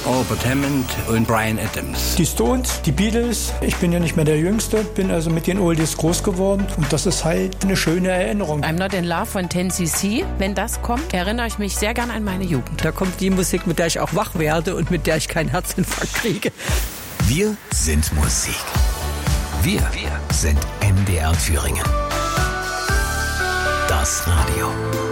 Albert Hammond und Bryan Adams. Die Stones, die Beatles. Ich bin ja nicht mehr der Jüngste, bin also mit den Oldies groß geworden und das ist halt eine schöne Erinnerung. I'm Not in Love von 10cc. Wenn das kommt, erinnere ich mich sehr gern an meine Jugend. Da kommt die Musik, mit der ich auch wach werde und mit der ich keinen Herzinfarkt kriege. Wir sind Musik. Wir sind MDR Thüringen. Das Radio.